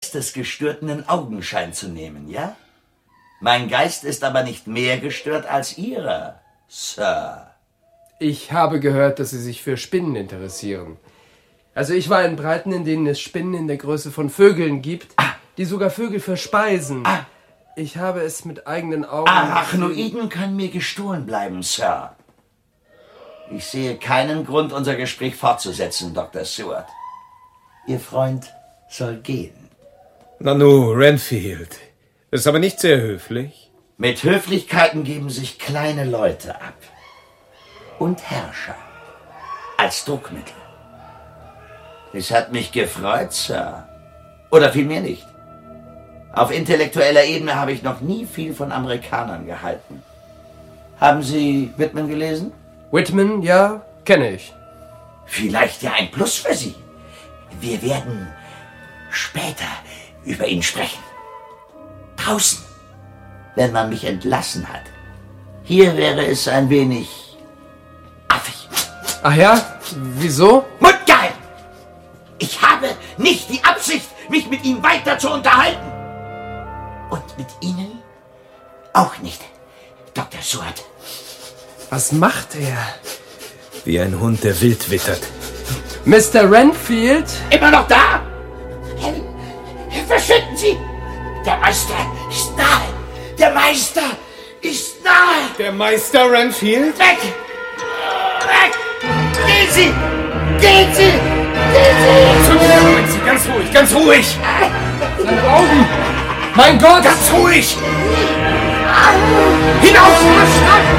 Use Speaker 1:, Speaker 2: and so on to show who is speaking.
Speaker 1: Geistesgestörten in Augenschein zu nehmen, ja? Mein Geist ist aber nicht mehr gestört als Ihrer, Sir.
Speaker 2: Ich habe gehört, dass Sie sich für Spinnen interessieren. Also ich war in Breiten, in denen es Spinnen in der Größe von Vögeln gibt, die sogar Vögel verspeisen. Ich habe es mit eigenen Augen...
Speaker 1: Arachnoiden können mir gestohlen bleiben, Sir. Ich sehe keinen Grund, unser Gespräch fortzusetzen, Dr. Seward. Ihr Freund soll gehen.
Speaker 3: Nanu, Renfield. Das ist aber nicht sehr höflich.
Speaker 1: Mit Höflichkeiten geben sich kleine Leute ab. Und Herrscher. Als Druckmittel. Es hat mich gefreut, Sir. Oder vielmehr nicht. Auf intellektueller Ebene habe ich noch nie viel von Amerikanern gehalten. Haben Sie Whitman gelesen?
Speaker 2: Whitman, ja, kenne ich.
Speaker 1: Vielleicht ja ein Plus für Sie. Wir werden später über ihn sprechen. Draußen, wenn man mich entlassen hat. Hier wäre es ein wenig affig.
Speaker 2: Ach ja? Wieso?
Speaker 1: Mundgeil! Ich habe nicht die Absicht, mich mit ihm weiter zu unterhalten. Und mit Ihnen auch nicht, Dr. Seward.
Speaker 2: Was macht er?
Speaker 3: Wie ein Hund, der wild wittert.
Speaker 2: Mr. Renfield?
Speaker 1: Immer noch da? Verschwinden Sie! Der Meister ist nahe! Der Meister ist nahe!
Speaker 3: Der Meister Renfield?
Speaker 1: Weg! Weg! Gehen Sie! Gehen Sie! Gehen Sie!
Speaker 3: Moment, Sie, ganz ruhig, ganz ruhig!
Speaker 2: Seine Augen! Mein Gott!
Speaker 3: Ganz ruhig!
Speaker 1: Hinaus!